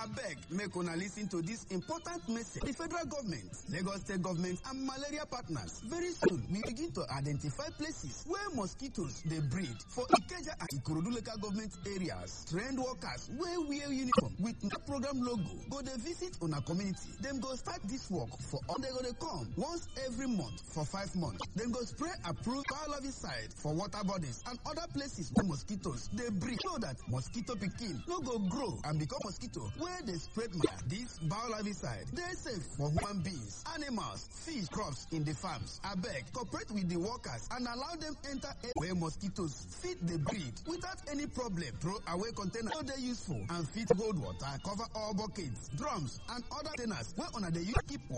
Abeg, make una listen to this important message. The federal government, Lagos state government and malaria partners very soon we begin to identify places where mosquitoes dey breed for Ikeja and Ikorodu local government areas. Trained workers wey wear uniform with the program logo go dey visit una community. Dem go start this work for all they go dey come once every month for 5 months. Dem go spray approved biologiside for water bodies and other places where mosquitoes dey breed so that mosquito pikin no go grow and become mosquito wey dey spread malaria. This biologiside dey safe for human beings, animals, fish, crops in the farms. Abeg, cooperate with the workers and allow them enter where mosquitoes fit dey breed without any problem. Throw away containers wey dey useful and fit hold water. Cover all buckets, drums and other containers wey una dey use keep water.